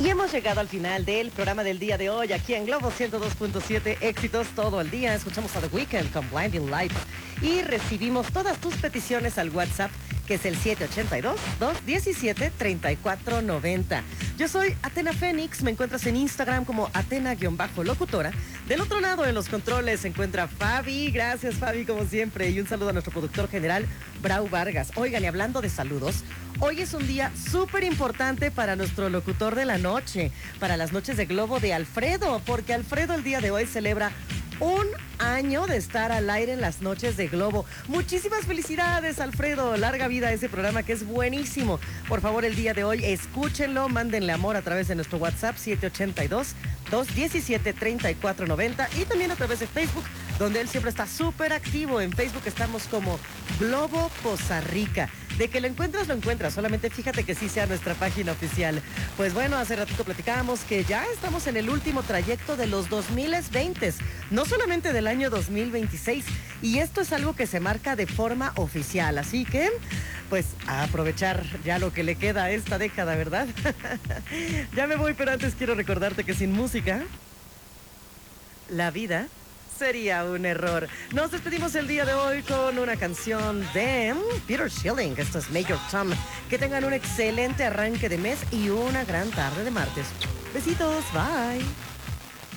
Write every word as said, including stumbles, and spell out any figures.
Y hemos llegado al final del programa del día de hoy, aquí en Globo ciento dos punto siete, éxitos todo el día. Escuchamos a The Weeknd con Blinding Lights y recibimos todas tus peticiones al WhatsApp, que es el siete ocho dos, dos uno siete, tres cuatro nueve cero. Yo soy Atena Fénix, me encuentras en Instagram como Atena-locutora. Del otro lado, en los controles, se encuentra Fabi. Gracias, Fabi, como siempre. Y un saludo a nuestro productor general, Brau Vargas. Oigan, y hablando de saludos, hoy es un día súper importante para nuestro locutor de la noche, para las noches de Globo de Alfredo, porque Alfredo el día de hoy celebra un año de estar al aire en las noches de Globo. Muchísimas felicidades, Alfredo. Larga vida a ese programa que es buenísimo. Por favor, el día de hoy escúchenlo, mándenle amor a través de nuestro WhatsApp siete ocho dos, dos uno siete, tres cuatro nueve cero y también a través de Facebook, donde él siempre está súper activo. En Facebook estamos como Globo Poza Rica. De que lo encuentras, lo encuentras. Solamente fíjate que sí sea nuestra página oficial. Pues bueno, hace ratito platicábamos que ya estamos en el último trayecto de los dos mil veinte, no solamente del año dos mil veintiséis. Y esto es algo que se marca de forma oficial. Así que, pues, a aprovechar ya lo que le queda a esta década, ¿verdad? Ya me voy, pero antes quiero recordarte que sin música, la vida sería un error. Nos despedimos el día de hoy con una canción de Peter Schilling. Esto es Major Tom. Que tengan un excelente arranque de mes y una gran tarde de martes. Besitos, bye.